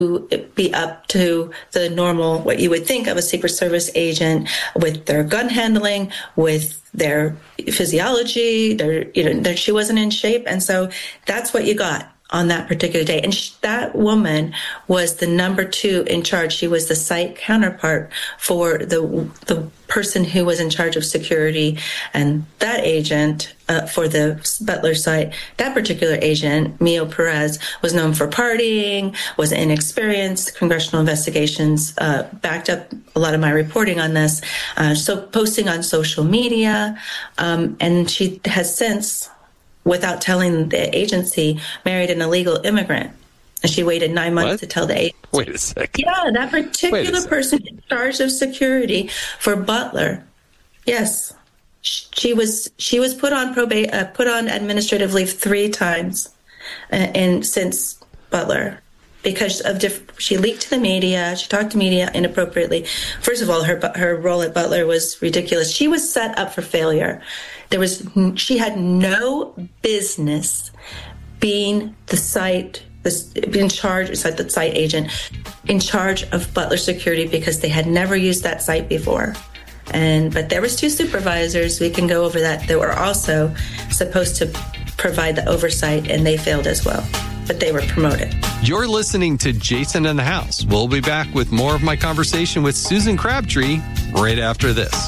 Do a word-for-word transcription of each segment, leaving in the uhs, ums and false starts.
be up to the normal, what you would think of a Secret Service agent, with their gun handling, with their physiology. Their, you know, their, she wasn't in shape. And so that's what you got on that particular day. And sh- that woman was the number two in charge. She was the site counterpart for the the person who was in charge of security. And that agent uh, for the Butler site, that particular agent, Mio Perez, was known for partying, was inexperienced. Congressional investigations uh, backed up a lot of my reporting on this. Uh, so posting on social media. Um, and she has since, without telling the agency, married an illegal immigrant. And she waited nine months what? to tell the agency. Wait a second. Yeah, that particular person in charge of security for Butler. Yes, she was she was put on probate, uh, put on administrative leave three times, uh, and since Butler, because of diff- she leaked to the media. She talked to media inappropriately. First of all, her her role at Butler was ridiculous. She was set up for failure. There was she had no business being the site, the, in charge, the site agent, in charge of Butler security, because they had never used that site before. And but there was two supervisors. We can go over that. That were also supposed to provide the oversight, and they failed as well. But they were promoted. You're listening to Jason in the House. We'll be back with more of my conversation with Susan Crabtree right after this.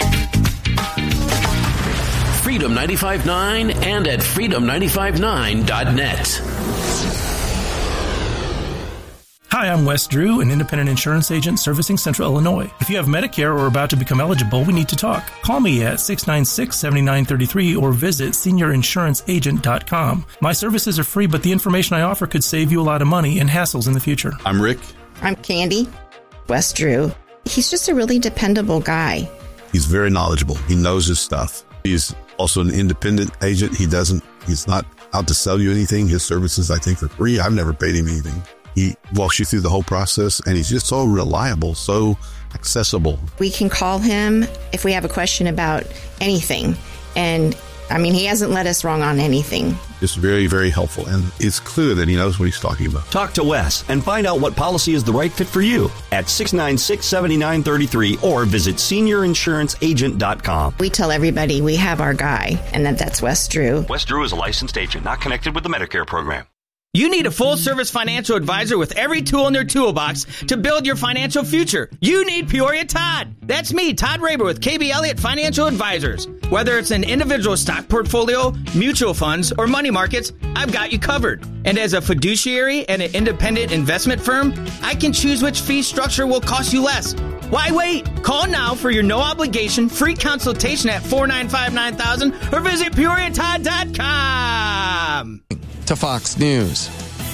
Freedom ninety-five point nine and at freedom nine five nine dot net. Hi, I'm Wes Drew, an independent insurance agent servicing Central Illinois. If you have Medicare or are about to become eligible, we need to talk. Call me at six nine six, seven nine three three or visit senior insurance agent dot com. My services are free, but the information I offer could save you a lot of money and hassles in the future. I'm Rick. I'm Candy. Wes Drew. He's just a really dependable guy. He's very knowledgeable. He knows his stuff. He's also an independent agent. He doesn't, he's not out to sell you anything. His services, I think, are free. I've never paid him anything. He walks you through the whole process, and he's just so reliable, so accessible. We can call him if we have a question about anything. And, I mean, he hasn't led us wrong on anything. Just very, very helpful. And it's clear that he knows what he's talking about. Talk to Wes and find out what policy is the right fit for you at six nine six, seven nine three three or visit senior insurance agent dot com. We tell everybody we have our guy, and that that's Wes Drew. Wes Drew is a licensed agent, not connected with the Medicare program. You need a full-service financial advisor with every tool in their toolbox to build your financial future. You need Peoria Todd. That's me, Todd Raber with K B Elliott Financial Advisors. Whether it's an individual stock portfolio, mutual funds, or money markets, I've got you covered. And as a fiduciary and an independent investment firm, I can choose which fee structure will cost you less. Why wait? Call now for your no-obligation free consultation at four nine five, nine thousand or visit peoria todd dot com. To Fox News.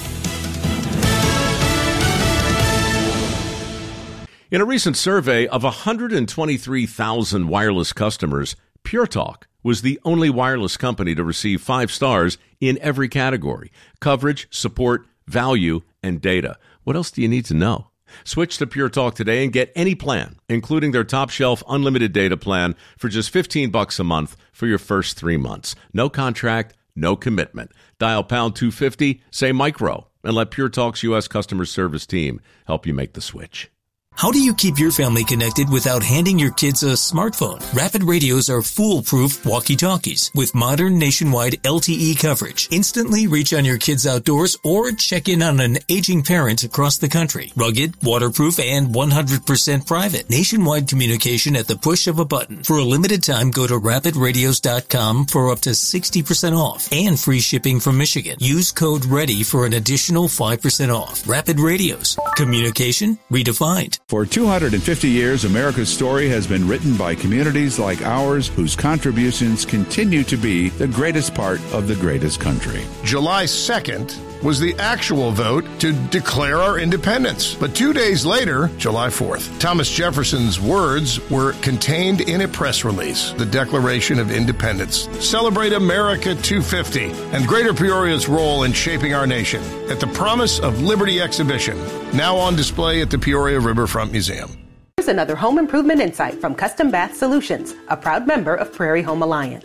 In a recent survey of one hundred twenty-three thousand wireless customers, Pure Talk was the only wireless company to receive five stars in every category: coverage, support, value, and data. What else do you need to know? Switch to Pure Talk today and get any plan, including their top shelf unlimited data plan, for just fifteen bucks a month for your first three months. No contract, no commitment. Dial pound two fifty, say micro, and let Pure Talk's U S customer service team help you make the switch. How do you keep your family connected without handing your kids a smartphone? Rapid Radios are foolproof walkie-talkies with modern nationwide L T E coverage. Instantly reach on your kids outdoors or check in on an aging parent across the country. Rugged, waterproof, and one hundred percent private. Nationwide communication at the push of a button. For a limited time, go to rapid radios dot com for up to sixty percent off and free shipping from Michigan. Use code READY for an additional five percent off. Rapid Radios. Communication redefined. For two hundred fifty years, America's story has been written by communities like ours whose contributions continue to be the greatest part of the greatest country. July second was the actual vote to declare our independence. But two days later, July fourth, Thomas Jefferson's words were contained in a press release, the Declaration of Independence. Celebrate America two fifty and Greater Peoria's role in shaping our nation at the Promise of Liberty exhibition, now on display at the Peoria Riverfront Museum. Here's another home improvement insight from Custom Bath Solutions, a proud member of Prairie Home Alliance.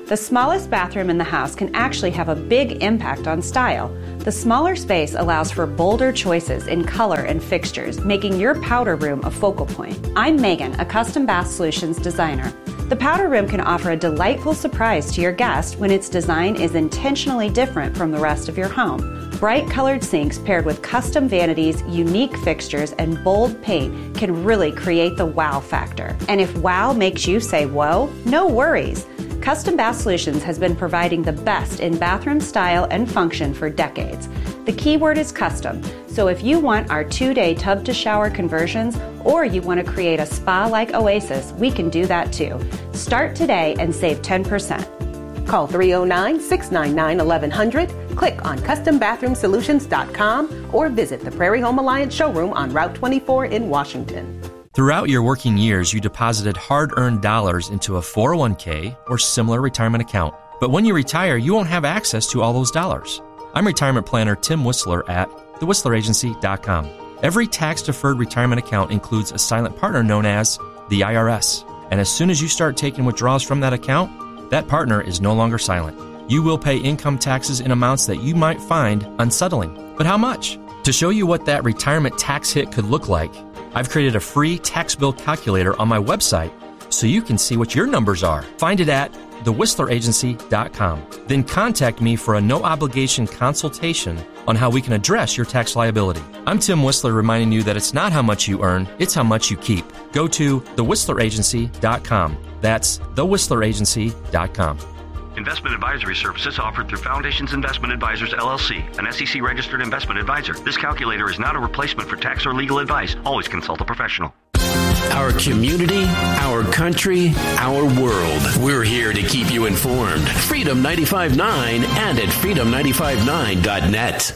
The smallest bathroom in the house can actually have a big impact on style. The smaller space allows for bolder choices in color and fixtures, making your powder room a focal point. I'm Megan, a Custom Bath Solutions designer. The powder room can offer a delightful surprise to your guest when its design is intentionally different from the rest of your home. Bright colored sinks paired with custom vanities, unique fixtures, and bold paint can really create the wow factor. And if wow makes you say whoa, no worries. Custom Bath Solutions has been providing the best in bathroom style and function for decades. The key word is custom, so if you want our two-day tub-to-shower conversions or you want to create a spa-like oasis, we can do that too. Start today and save ten percent. Call three oh nine, six nine nine, eleven hundred, click on custom bathroom solutions dot com, or visit the Prairie Home Alliance showroom on Route twenty-four in Washington. Throughout your working years, you deposited hard-earned dollars into a four oh one k or similar retirement account. But when you retire, you won't have access to all those dollars. I'm retirement planner Tim Whistler at the whistler agency dot com. Every tax-deferred retirement account includes a silent partner known as the I R S. And as soon as you start taking withdrawals from that account, that partner is no longer silent. You will pay income taxes in amounts that you might find unsettling. But how much? To show you what that retirement tax hit could look like, I've created a free tax bill calculator on my website so you can see what your numbers are. Find it at the whistler agency dot com. Then contact me for a no-obligation consultation on how we can address your tax liability. I'm Tim Whistler reminding you that it's not how much you earn, it's how much you keep. Go to the whistler agency dot com. That's the whistler agency dot com. Investment advisory services offered through Foundations Investment Advisors, L L C, an S E C-registered investment advisor. This calculator is not a replacement for tax or legal advice. Always consult a professional. Our community, our country, our world. We're here to keep you informed. Freedom ninety-five point nine and at freedom ninety-five nine dot net.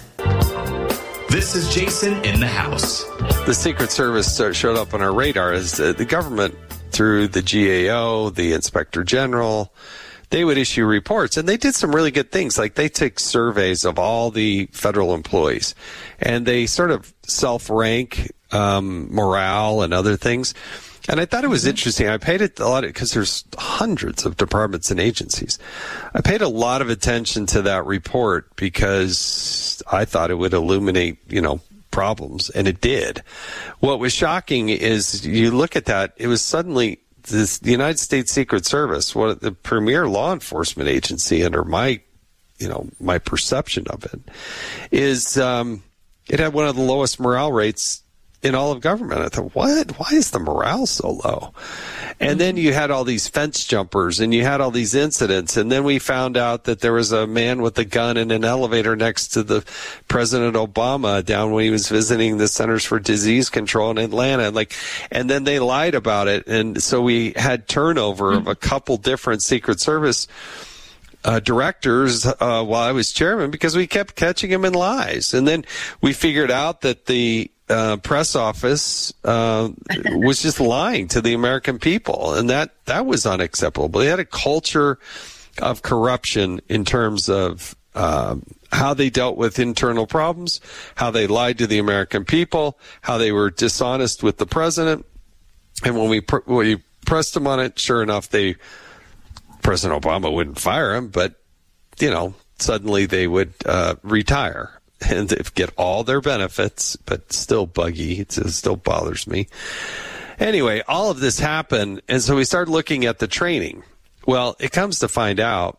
This is Jason in the House. The Secret Service showed up on our radar as the government, through the G A O, the Inspector General, they would issue reports, and they did some really good things. Like they took surveys of all the federal employees, and they sort of self-rank um, morale and other things. And I thought it was interesting. I paid it a lot because there's hundreds of departments and agencies. I paid a lot of attention to that report because I thought it would illuminate, you know, problems, and it did. What was shocking is you look at that, it was suddenly this, the United States Secret Service, what the premier law enforcement agency under my, you know, my perception of it, is um, it had one of the lowest morale rates in all of government. I thought, what? Why is the morale so low? And then you had all these fence jumpers, and you had all these incidents, and then we found out that there was a man with a gun in an elevator next to the President Obama down when he was visiting the Centers for Disease Control in Atlanta. Like, and then they lied about it, and so we had turnover of a couple different Secret Service Uh, directors uh, while I was chairman because we kept catching him in lies. And then we figured out that the uh, press office uh, was just lying to the American people, and that, that was unacceptable. They had a culture of corruption in terms of um, how they dealt with internal problems, how they lied to the American people, how they were dishonest with the president. And when we, pr- when we pressed them on it, sure enough, they President Obama wouldn't fire him, but, you know, suddenly they would uh, retire and get all their benefits, but still buggy. It still bothers me. Anyway, all of this happened, and so we started looking at the training. Well, it comes to find out,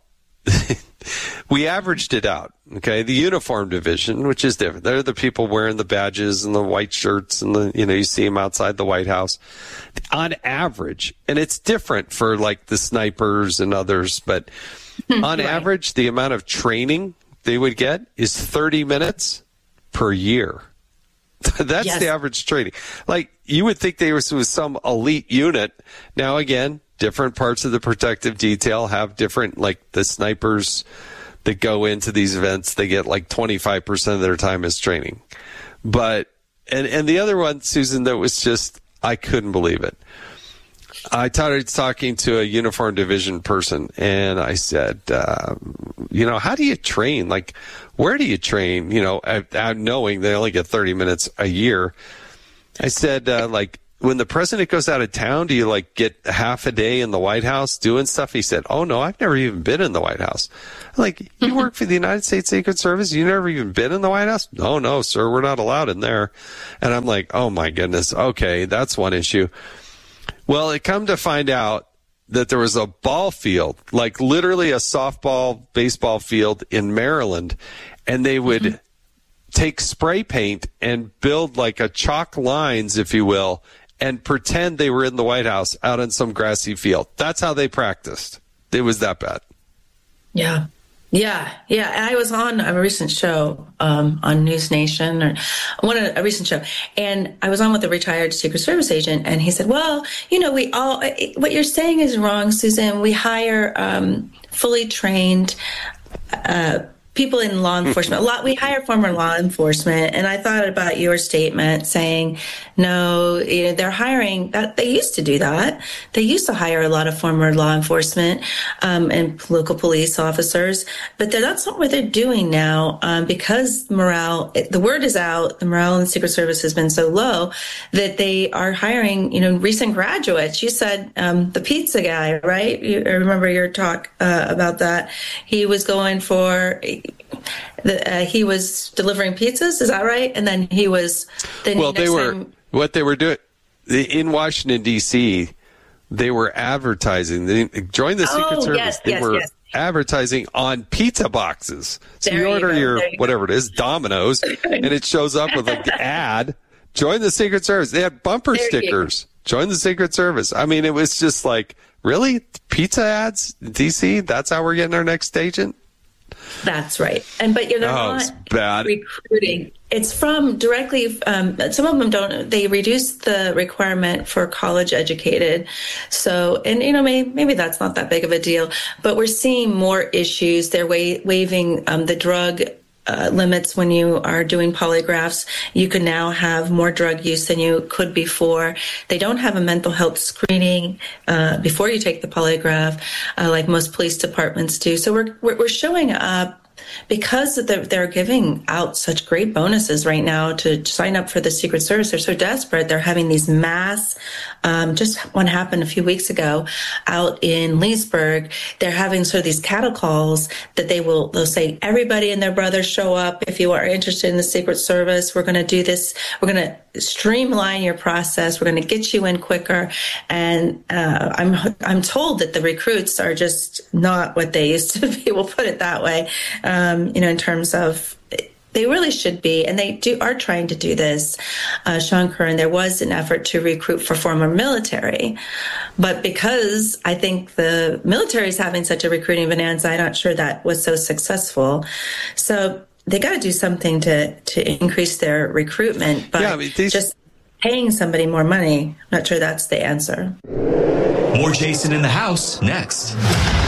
we averaged it out, okay? The uniform division, which is different. They're the people wearing the badges and the white shirts and the, you know, you see them outside the White House. On average, and it's different for like the snipers and others, but on right. average, the amount of training they would get is thirty minutes per year. That's yes. the average training. Like, you would think there was, was some elite unit. Now, again, different parts of the protective detail have different, like the snipers that go into these events, they get like twenty-five percent of their time as training. But, and, and the other one, Susan, that was just, I couldn't believe it. I started talking to a uniform division person, and I said, uh, you know, how do you train? Like, where do you train? You know, out knowing they only get thirty minutes a year. I said, uh, like, when the president goes out of town, do you like get half a day in the White House doing stuff? He said, oh no, I've never even been in the White House. I'm like, you work for the United States Secret Service? You never even been in the White House? No, no, sir, we're not allowed in there. And I'm like, oh my goodness. Okay, that's one issue. Well, it come to find out that there was a ball field, like literally a softball, baseball field in Maryland, and they would mm-hmm. take spray paint and build like a chalk lines, if you will, and pretend they were in the White House out on some grassy field. That's how they practiced. It was that bad. Yeah. Yeah, yeah. And I was on a recent show um, on News Nation, or one of a recent show, and I was on with a retired Secret Service agent, and he said, "Well, you know, we all what you're saying is wrong, Susan. We hire um, fully trained uh, people in law enforcement. A lot. We hire former law enforcement." And I thought about your statement saying, "No, you know, they're hiring. That they used to do that. They used to hire a lot of former law enforcement um, and local police officers, but that's not what they're doing now um, because morale. The word is out. The morale in the Secret Service has been so low that they are hiring, you know, recent graduates. You said um, the pizza guy, right? You, I remember your talk uh, about that. He was going for." The, uh, he was delivering pizzas, is that right? And then he was. Then well, they were time... what they were doing in Washington D C. They were advertising. They joined the Secret oh, Service. Yes, they yes, were yes. advertising on pizza boxes. So there you order you your you whatever go. it is, Domino's, and it shows up with an ad. Join the Secret Service. They had bumper there stickers. Join the Secret Service. I mean, it was just like, really, pizza ads, D C. That's how we're getting our next agent. That's right. And but you're they're oh, not bad. recruiting. It's from directly. Um, some of them don't. They reduced the requirement for college educated. So, and you know, maybe, maybe that's not that big of a deal. But we're seeing more issues. They're wa- waiving um, the drug. Uh, limits when you are doing polygraphs. You can now have more drug use than you could before. They don't have a mental health screening uh, before you take the polygraph, uh, like most police departments do. So we're we're, we're showing up because they're, they're giving out such great bonuses right now to sign up for the Secret Service. They're so desperate. They're having these mass, um, just one happened a few weeks ago out in Leesburg. They're having sort of these cattle calls that they will, they'll say, everybody and their brother show up. If you are interested in the Secret Service, we're going to do this. We're going to streamline your process. We're going to get you in quicker. And, uh, I'm, I'm told that the recruits are just not what they used to be. We'll put it that way. Um, you know, in terms of, they really should be, and they do are trying to do this. Uh, Sean Curran, there was an effort to recruit for former military, but because I think the military is having such a recruiting bonanza, I'm not sure that was so successful. So they got to do something to to increase their recruitment, but yeah, I mean, these... just paying somebody more money, I'm not sure that's the answer. More Jason in the House next.